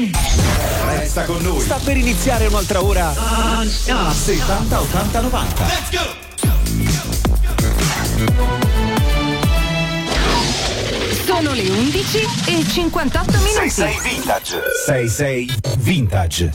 Resta con noi. Sta per iniziare un'altra ora. 70 80 90. Let's go. Sono le 11:58. 66 Vintage. 66 Vintage.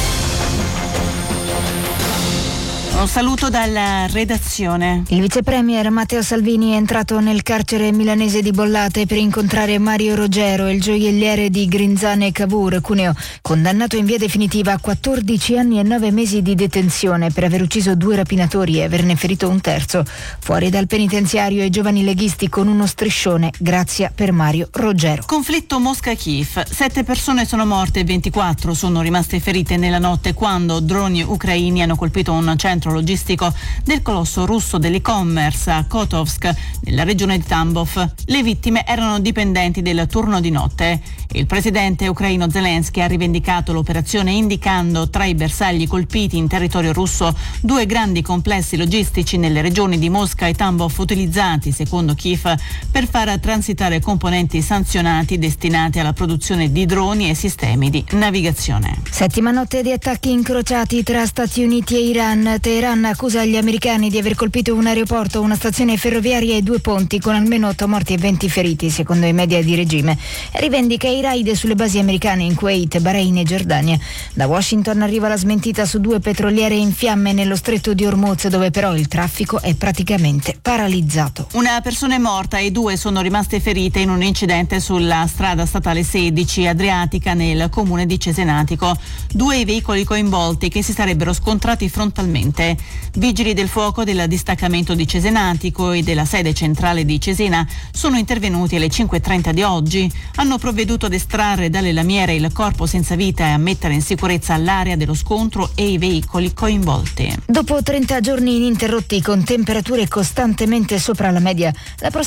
Un saluto dalla redazione. Il vice premier Matteo Salvini è entrato nel carcere milanese di Bollate per incontrare Mario Rogero, il gioielliere di Grinzane e Cavour, Cuneo, condannato in via definitiva a 14 anni e 9 mesi di detenzione per aver ucciso 2 rapinatori e averne ferito un terzo. Fuori dal penitenziario i giovani leghisti con uno striscione, grazia per Mario Rogero. Conflitto Mosca-Kiev. 7 persone sono morte e 24 sono rimaste ferite nella notte quando droni ucraini hanno colpito un centro logistico del colosso russo dell'e-commerce a Kotovsk, nella regione di Tambov. Le vittime erano dipendenti del turno di notte. Il presidente ucraino Zelensky ha rivendicato l'operazione indicando tra i bersagli colpiti in territorio russo 2 grandi complessi logistici nelle regioni di Mosca e Tambov utilizzati, secondo Kiev, per far transitare componenti sanzionati destinati alla produzione di droni e sistemi di navigazione. Settima notte di attacchi incrociati tra Stati Uniti e Iran. Teheran accusa gli americani di aver colpito un aeroporto, una stazione ferroviaria e 2 ponti, con almeno 8 morti e 20 feriti, secondo i media di regime. Rivendica i raid sulle basi americane in Kuwait, Bahrain e Giordania. Da Washington arriva la smentita su 2 petroliere in fiamme nello stretto di Hormuz, dove però il traffico è praticamente paralizzato. Una persona è morta e 2 sono rimaste ferite in un incidente sulla strada statale 16 Adriatica nel comune di Cesenatico. 2 i veicoli coinvolti che si sarebbero scontrati frontalmente. Vigili del fuoco del distaccamento di Cesenatico e della sede centrale di Cesena sono intervenuti alle 5:30 di oggi. Hanno provveduto ad estrarre dalle lamiere il corpo senza vita e a mettere in sicurezza l'area dello scontro e i veicoli coinvolti. Dopo 30 giorni ininterrotti con temperature costantemente sopra la media, la